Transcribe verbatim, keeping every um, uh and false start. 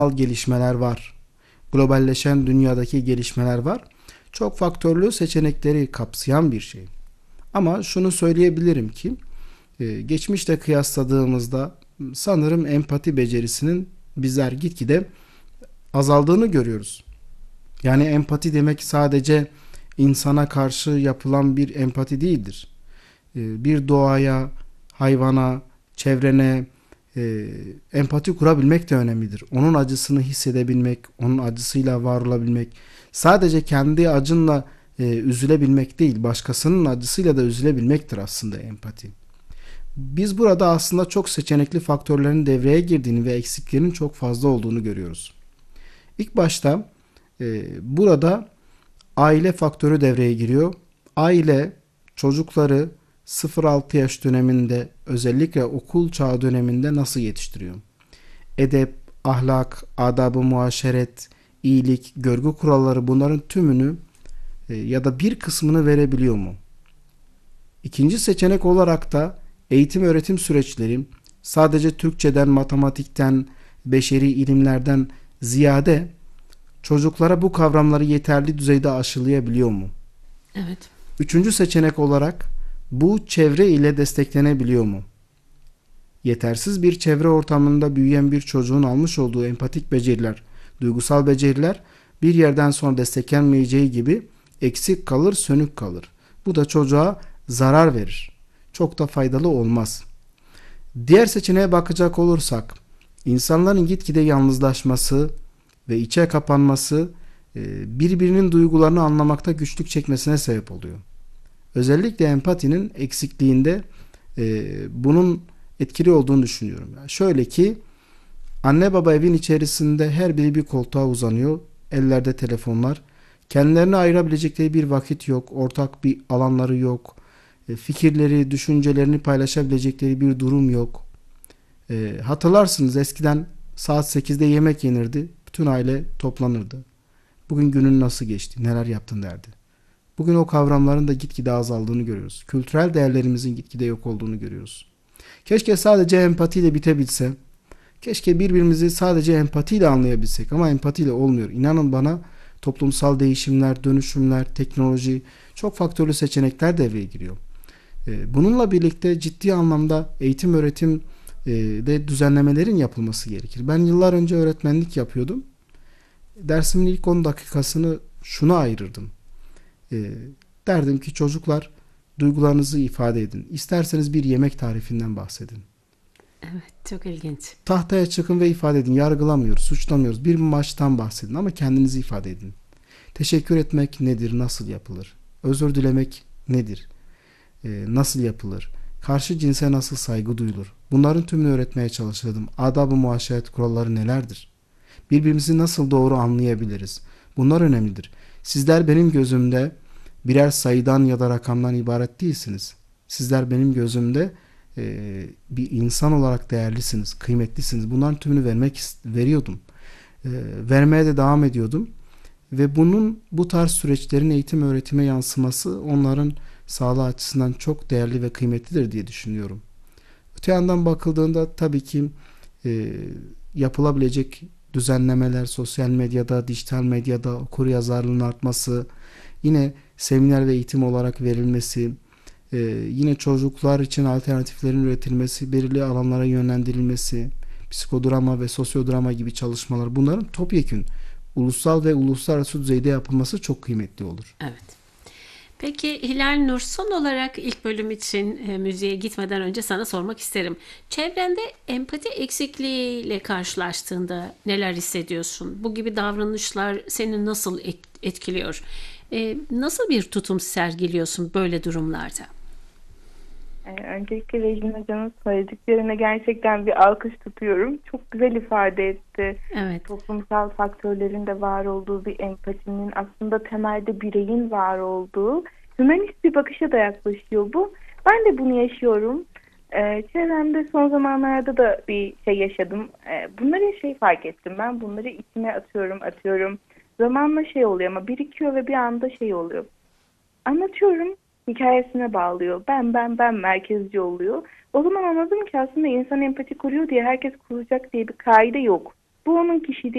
gelişmeler var. Globalleşen dünyadaki gelişmeler var. Çok faktörlü seçenekleri kapsayan bir şey. Ama şunu söyleyebilirim ki e, geçmişte kıyasladığımızda sanırım empati becerisinin bizler gitgide azaldığını görüyoruz. Yani empati demek sadece insana karşı yapılan bir empati değildir. E, bir doğaya, hayvana, çevrene e, empati kurabilmek de önemlidir. Onun acısını hissedebilmek, onun acısıyla var olabilmek, sadece kendi acınla e, üzülebilmek değil, başkasının acısıyla da üzülebilmektir aslında empati. Biz burada aslında çok seçenekli faktörlerin devreye girdiğini ve eksiklerin çok fazla olduğunu görüyoruz. İlk başta e, burada aile faktörü devreye giriyor. Aile çocukları sıfır altı yaş döneminde, özellikle okul çağı döneminde nasıl yetiştiriyor? Edep, ahlak, adab-ı muaşeret, iyilik, görgü kuralları, bunların tümünü e, ya da bir kısmını verebiliyor mu? İkinci seçenek olarak da eğitim öğretim süreçleri sadece Türkçeden, matematikten, beşeri ilimlerden ziyade çocuklara bu kavramları yeterli düzeyde aşılayabiliyor mu? Evet. Üçüncü seçenek olarak bu çevre ile desteklenebiliyor mu? Yetersiz bir çevre ortamında büyüyen bir çocuğun almış olduğu empatik beceriler, duygusal beceriler bir yerden sonra desteklenmeyeceği gibi eksik kalır, sönük kalır. Bu da çocuğa zarar verir. Çok da faydalı olmaz. Diğer seçeneğe bakacak olursak, insanların gitgide yalnızlaşması ve içe kapanması e, birbirinin duygularını anlamakta güçlük çekmesine sebep oluyor. Özellikle empatinin eksikliğinde e, bunun etkili olduğunu düşünüyorum. Yani şöyle ki, anne baba evin içerisinde her biri bir koltuğa uzanıyor. Ellerde telefonlar. Kendilerini ayırabilecekleri bir vakit yok. Ortak bir alanları yok. E, fikirleri, düşüncelerini paylaşabilecekleri bir durum yok. E, hatırlarsınız, eskiden saat sekizde yemek yenirdi. Bütün aile toplanırdı. Bugün günün nasıl geçti, neler yaptın derdi. Bugün o kavramların da gitgide azaldığını görüyoruz. Kültürel değerlerimizin gitgide yok olduğunu görüyoruz. Keşke sadece empatiyle bitebilse. Keşke birbirimizi sadece empatiyle anlayabilsek, ama empatiyle olmuyor. İnanın bana, toplumsal değişimler, dönüşümler, teknoloji, çok faktörlü seçenekler devreye giriyor. Bununla birlikte ciddi anlamda eğitim öğretim de düzenlemelerin yapılması gerekir. Ben yıllar önce öğretmenlik yapıyordum. Dersimin ilk on dakikasını şuna ayırırdım. Derdim ki, çocuklar, duygularınızı ifade edin. İsterseniz bir yemek tarifinden bahsedin. Evet, çok ilginç. Tahtaya çıkın ve ifade edin. Yargılamıyoruz, suçlamıyoruz. Bir maçtan bahsedin ama kendinizi ifade edin. Teşekkür etmek nedir, nasıl yapılır? Özür dilemek nedir, ee, nasıl yapılır? Karşı cinse nasıl saygı duyulur? Bunların tümünü öğretmeye çalışırdım. Adab-ı muaşeret kuralları nelerdir? Birbirimizi nasıl doğru anlayabiliriz? Bunlar önemlidir. Sizler benim gözümde birer sayıdan ya da rakamdan ibaret değilsiniz. Sizler benim gözümde e, bir insan olarak değerlisiniz, kıymetlisiniz. Bunların tümünü vermek veriyordum. E, vermeye de devam ediyordum. Ve bunun, bu tarz süreçlerin eğitim öğretime yansıması onların sağlığı açısından çok değerli ve kıymetlidir diye düşünüyorum. Öte yandan bakıldığında tabii ki e, yapılabilecek düzenlemeler, sosyal medyada, dijital medyada okuryazarlığın artması, yine seminer ve eğitim olarak verilmesi, e, yine çocuklar için alternatiflerin üretilmesi, belirli alanlara yönlendirilmesi, psikodrama ve sosyodrama gibi çalışmalar, bunların topyekün ulusal ve uluslararası düzeyde yapılması çok kıymetli olur. Evet. Peki Hilal Nur, son olarak ilk bölüm için e, müziğe gitmeden önce sana sormak isterim. Çevrende empati eksikliğiyle karşılaştığında neler hissediyorsun? Bu gibi davranışlar seni nasıl etkiliyor? E, nasıl bir tutum sergiliyorsun böyle durumlarda? Ee, Öncelikle Rejin Hoca'nın söylediklerine gerçekten bir alkış tutuyorum. Çok güzel ifade etti. Evet. Toplumsal faktörlerin de var olduğu bir empatinin, aslında temelde bireyin var olduğu hümanist bir bakışa da yaklaşıyor bu. Ben de bunu yaşıyorum. Ee, çevremde son zamanlarda da bir şey yaşadım. Ee, bunları şey fark ettim. Ben bunları içime atıyorum, atıyorum. Zamanla şey oluyor ama birikiyor ve bir anda şey oluyor. Anlatıyorum, hikayesine bağlıyor. Ben ben ben merkezci oluyor. O zaman anladım ki aslında insan empati kuruyor diye herkes kuracak diye bir kaide yok. Bu onun kişiliği.